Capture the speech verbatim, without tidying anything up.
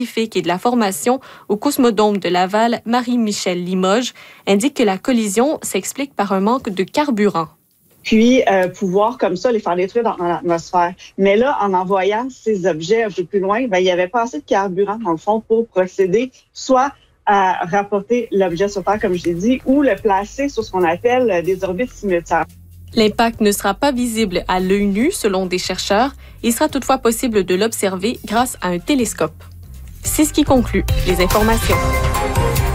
scientifique et de la formation au Cosmodrome de Laval, Marie-Michelle Limoges, indique que la collision s'explique par un manque de carburant. Puis euh, pouvoir comme ça les faire détruire dans, dans l'atmosphère. Mais là, en envoyant ces objets un peu plus loin, ben, il n'y avait pas assez de carburant, dans le fond, pour procéder soit à rapporter l'objet sur Terre, comme je l'ai dit, ou le placer sur ce qu'on appelle des orbites simultanées. L'impact ne sera pas visible à l'œil nu, selon des chercheurs. Il sera toutefois possible de l'observer grâce à un télescope. C'est ce qui conclut les informations.